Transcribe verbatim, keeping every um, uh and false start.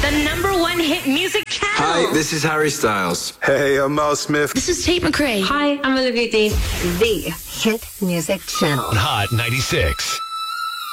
the number one hit music channel. Hi, this is Harry Styles. Hey, I'm Mel Smith. This is Tate McRae. Hi, I'm Olivia Dean. The hit music channel. Hot ninety-six.